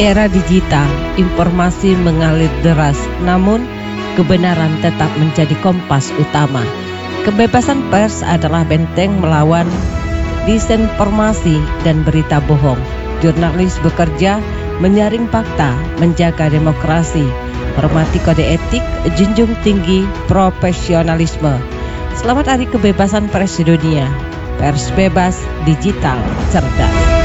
Era digital, informasi mengalir deras, namun kebenaran tetap menjadi kompas utama. Kebebasan pers adalah benteng melawan disinformasi dan berita bohong. Jurnalis bekerja menyaring fakta, menjaga demokrasi, hormati kode etik, junjung tinggi profesionalisme. Selamat Hari Kebebasan Pers Sedunia. Pers bebas, digital, cerdas.